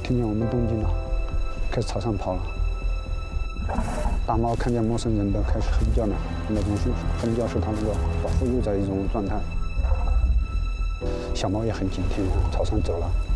听见我们动静了，开始朝上跑了。大猫看见陌生人都开始哼叫了，那种哼叫是它那个保护欲的一种状态。小猫也很警惕，朝上走了。